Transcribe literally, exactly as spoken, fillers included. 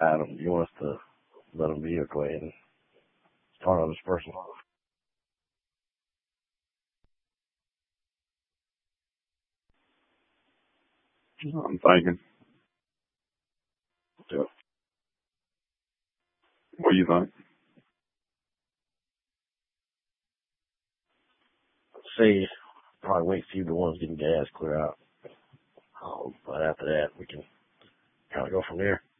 Adam, you want us to let him be go ahead and start on this person? I'm thinking. Yeah. What do you think? See, probably wait for you the ones getting gas clear out. Um, but after that, we can kind of go from there.